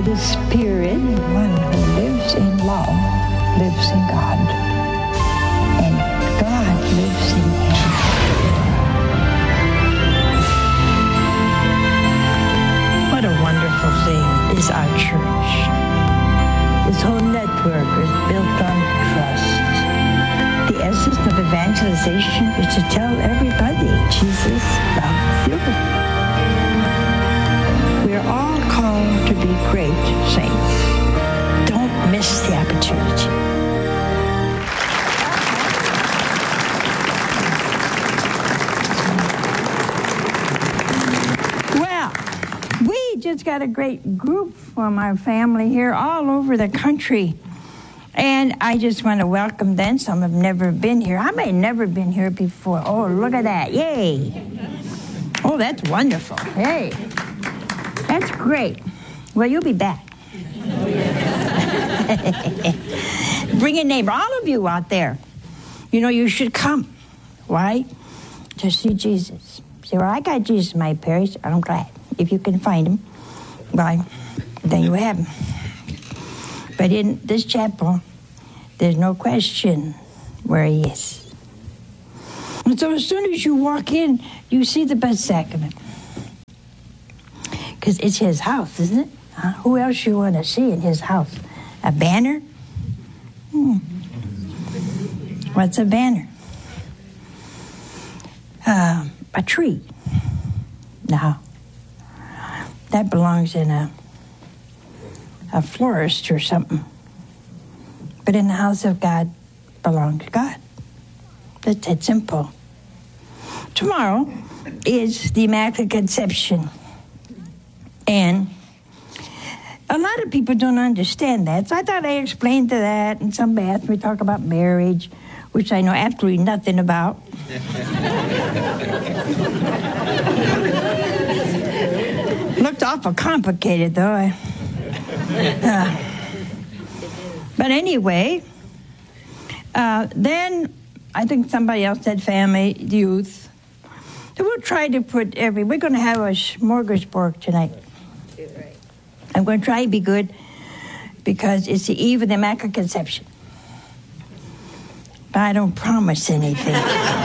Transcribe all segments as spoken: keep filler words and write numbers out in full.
the Spirit, one who lives in love lives in God, and God lives in him. What a wonderful thing is our church. This whole network is built on trust. The essence of evangelization is to tell everybody Jesus loves you. We're all called to be great saints. Don't miss the opportunity. Well, we just got a great group from our family here all over the country. And I just want to welcome them. Some have never been here. I may have never been here before. Oh, look at that. Yay. Oh, that's wonderful. Hey. That's great. Well, you'll be back. Bring a neighbor. All of you out there. You know, you should come. Why? To see Jesus. Say, well, I got Jesus in my parish. I'm glad. If you can find him, why, then you have him. But in this chapel, there's no question where he is. And so as soon as you walk in, you see the best sacrament. Because it's his house, isn't it? Huh? Who else you want to see in his house? A banner? Hmm. What's a banner? Uh, a tree. No. That belongs in a a florist or something. But in the house of God belongs God. That's that simple. Tomorrow is the Immaculate Conception. And a lot of people don't understand that. So I thought I explained to that. And somebody asked me to talk about marriage, which I know absolutely nothing about. Looked awful complicated, though. I, uh, but anyway, uh, then I think somebody else said family, youth. So we'll try to put every... We're going to have a smorgasbord tonight. I'm going to try to be good because it's the eve of the Immaculate Conception. But I don't promise anything.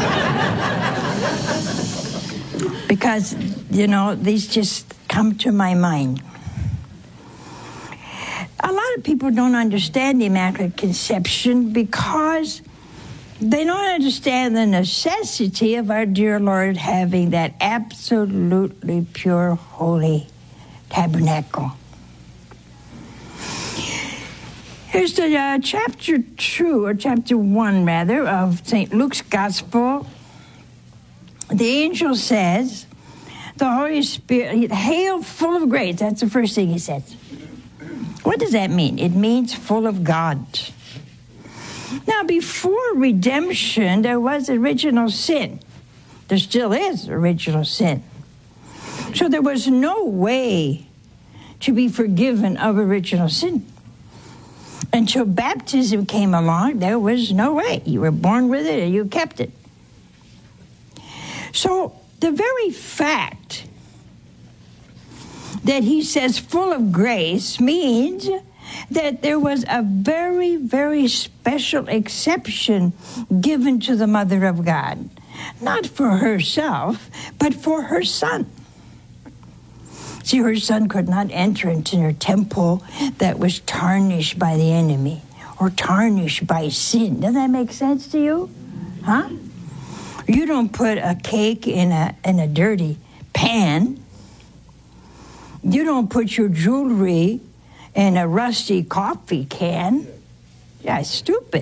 Because, you know, these just come to my mind. A lot of people don't understand the Immaculate Conception because they don't understand the necessity of our dear Lord having that absolutely pure, holy tabernacle. Here's the uh, chapter two, or chapter one, rather, of Saint Luke's Gospel. The angel says, the Holy Spirit, hail full of grace. That's the first thing he says. What does that mean? It means full of God. Now, before redemption, there was original sin. There still is original sin. So there was no way to be forgiven of original sin. Until baptism came along, there was no way. You were born with it and you kept it. So the very fact that he says full of grace means that there was a very, very special exception given to the Mother of God. Not for herself, but for her son. See, her son could not enter into her temple that was tarnished by the enemy or tarnished by sin. Does that make sense to you? Huh? You don't put a cake in a in a dirty pan. You don't put your jewelry in a rusty coffee can. Yeah, stupid.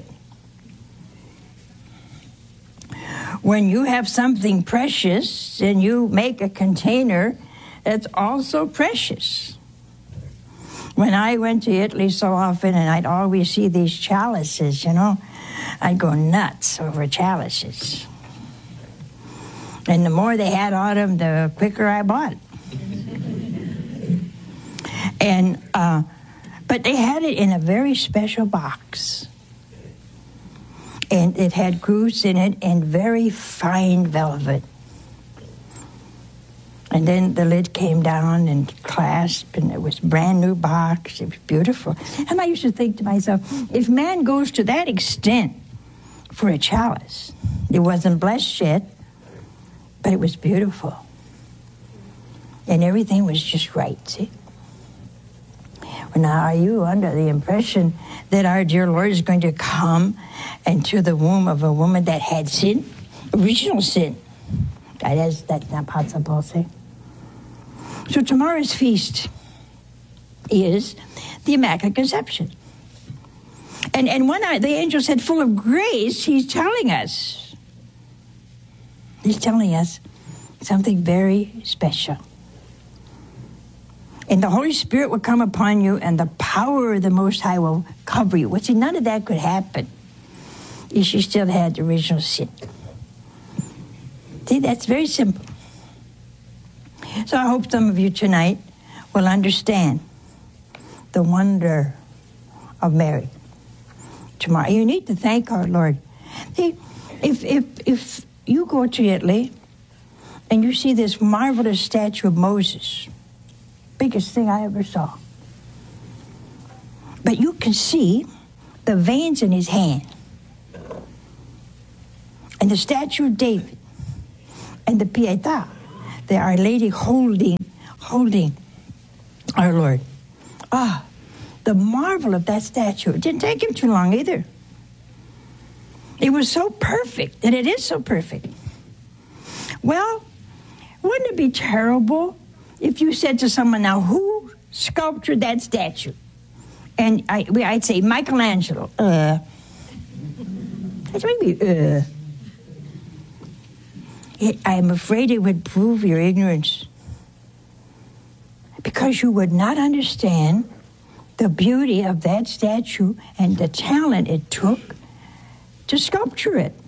When you have something precious and you make a container that's also precious. When I went to Italy so often and I'd always see these chalices, you know, I'd go nuts over chalices. And the more they had on them, the quicker I bought it. And, uh, but they had it in a very special box. And it had goose in it and very fine velvet. And then the lid came down and clasped, and it was a brand new box. It was beautiful. And I used to think to myself, if man goes to that extent for a chalice, it wasn't blessed yet, but it was beautiful. And everything was just right, see? Well, now, are you under the impression that our dear Lord is going to come into the womb of a woman that had sin? Original sin. That is, that's not possible, see? So tomorrow's feast is the Immaculate Conception. And and when I, the angel said full of grace, he's telling us, he's telling us something very special. And the Holy Spirit will come upon you, and the power of the Most High will cover you. Well, see, none of that could happen if she still had the original sin. See, that's very simple. So I hope some of you tonight will understand the wonder of Mary. Tomorrow, you need to thank our Lord. See, if if if you go to Italy and you see this marvelous statue of Moses, biggest thing I ever saw, but you can see the veins in his hand, and the statue of David, and the Pietà, the Our Lady holding, holding our Lord. Ah, the marvel of that statue. It didn't take him too long either. It was so perfect, and it is so perfect. Well, wouldn't it be terrible if you said to someone, now, who sculptured that statue? And I, I'd say, Michelangelo. Uh. That's maybe, uh. It, I'm afraid it would prove your ignorance, because you would not understand the beauty of that statue and the talent it took to sculpture it.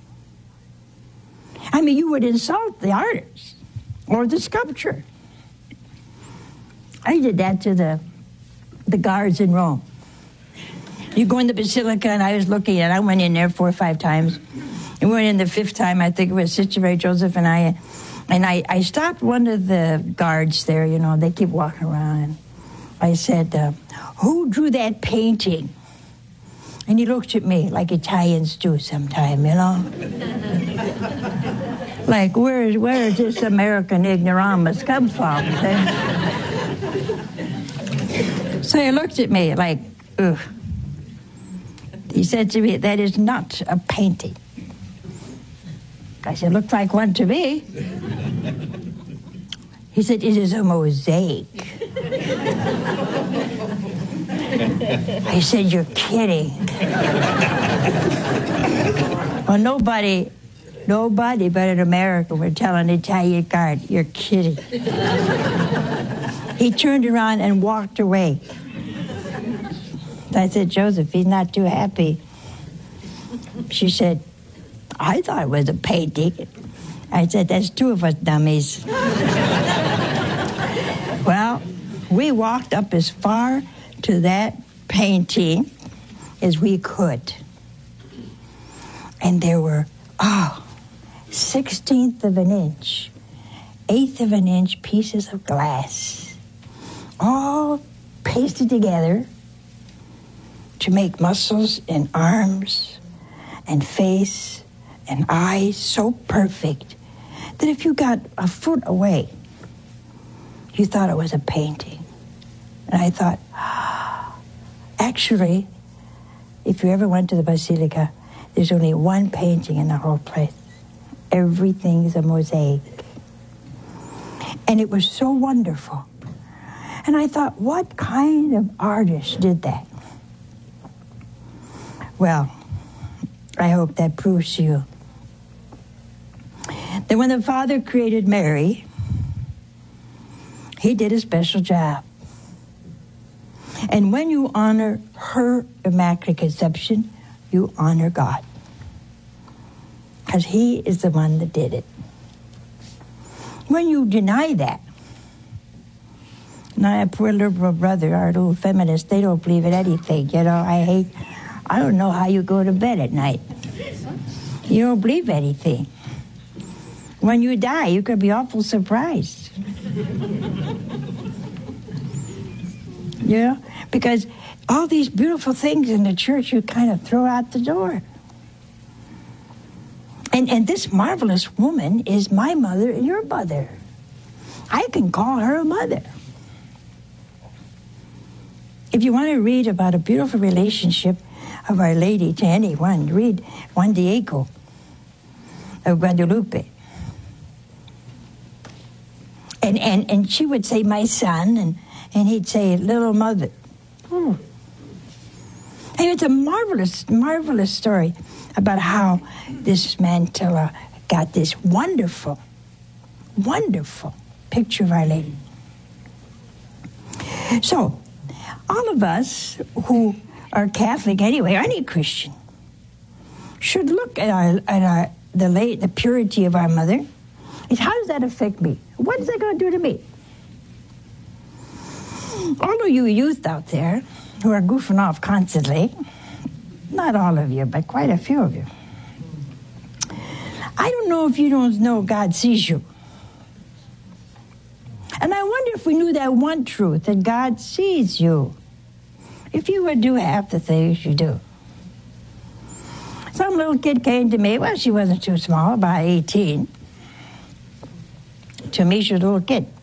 I mean, you would insult the artist or the sculptor. I did that to the the guards in Rome. You go in the Basilica, and I was looking at it. I went in there four or five times. And we went in the fifth time, I think it was Sister Mary Joseph and I, and I, I stopped one of the guards there, you know, they keep walking around, and I said, uh, who drew that painting? And he looked at me like Italians do sometime, you know? Like, where, where does this American ignoramus come from? So he looked at me like, ugh. He said to me, that is not a painting. I said, looks like one to me. He said, it is a mosaic. I said, you're kidding. Well, nobody, nobody but an American would tell an Italian guard, you're kidding. He turned around and walked away. I said, Joseph, he's not too happy. She said, I thought it was a painting. I said, that's two of us dummies. Well, we walked up as far to that painting as we could. And there were, oh, sixteenth of an inch, eighth of an inch pieces of glass, all pasted together to make muscles and arms and face and eyes so perfect that if you got a foot away, you thought it was a painting. And I thought, ah, actually, if you ever went to the Basilica, there's only one painting in the whole place. Everything's a mosaic. And it was so wonderful. And I thought, what kind of artist did that? Well, I hope that proves to you that when the Father created Mary, he did a special job. And when you honor her Immaculate Conception, you honor God, because he is the one that did it. When you deny that, now that poor liberal brother, our little feminists, they don't believe in anything, you know. I hate, I don't know how you go to bed at night. You don't believe anything. When you die, you could be awful surprised. You know, because all these beautiful things in the church you kind of throw out the door. And and this marvelous woman is my mother and your mother. I can call her a mother. If you want to read about a beautiful relationship of Our Lady to anyone, read Juan Diego of Guadalupe. And, and, and she would say, my son, and, and he'd say, little mother. Hmm. And it's a marvelous, marvelous story about how this Mantilla got this wonderful, wonderful picture of Our Lady. So, all of us who are Catholic anyway, or any Christian, should look at our, at our the late, the purity of our mother. And how does that affect me? What is that going to do to me? All of you youth out there who are goofing off constantly, not all of you, but quite a few of you, I don't know if you don't know God sees you. And I wonder if we knew that one truth, that God sees you, if you would do half the things you do. Some little kid came to me, well, she wasn't too small, about eighteen. To me, she was a little kid.